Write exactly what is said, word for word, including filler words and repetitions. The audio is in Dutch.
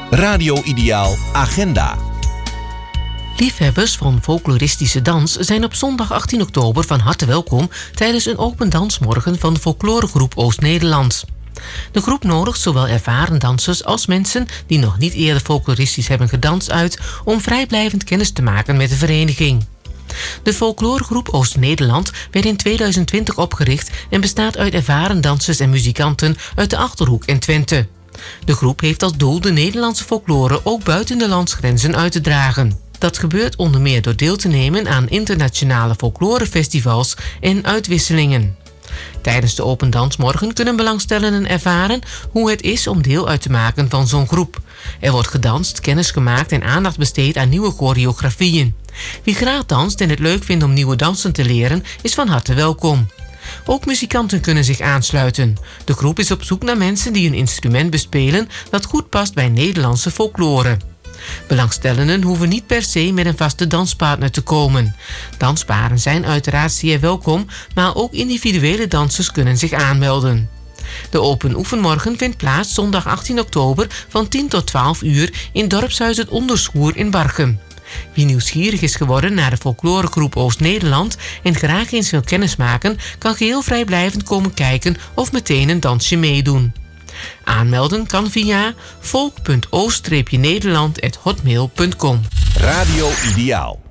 Radio Ideaal Agenda. Liefhebbers van folkloristische dans zijn op zondag achttien oktober van harte welkom tijdens een open dansmorgen van de folkloregroep Oost-Nederland. De groep nodigt zowel ervaren dansers als mensen die nog niet eerder folkloristisch hebben gedanst uit om vrijblijvend kennis te maken met de vereniging. De folkloregroep Oost-Nederland werd in tweeduizend twintig opgericht en bestaat uit ervaren dansers en muzikanten uit de Achterhoek en Twente. De groep heeft als doel de Nederlandse folklore ook buiten de landsgrenzen uit te dragen. Dat gebeurt onder meer door deel te nemen aan internationale folklorefestivals en uitwisselingen. Tijdens de open dansmorgen kunnen belangstellenden ervaren hoe het is om deel uit te maken van zo'n groep. Er wordt gedanst, kennis gemaakt en aandacht besteed aan nieuwe choreografieën. Wie graag danst en het leuk vindt om nieuwe dansen te leren, is van harte welkom. Ook muzikanten kunnen zich aansluiten. De groep is op zoek naar mensen die een instrument bespelen dat goed past bij Nederlandse folklore. Belangstellenden hoeven niet per se met een vaste danspartner te komen. Dansparen zijn uiteraard zeer welkom, maar ook individuele dansers kunnen zich aanmelden. De open oefenmorgen vindt plaats zondag achttien oktober van tien tot twaalf uur in dorpshuis Het Onderschoer in Barchem. Wie nieuwsgierig is geworden naar de folkloregroep Oost-Nederland en graag eens wil kennismaken, kan geheel vrijblijvend komen kijken of meteen een dansje meedoen. Aanmelden kan via folk punt oost nederland apenstaartje hotmail punt com. Radio Ideaal.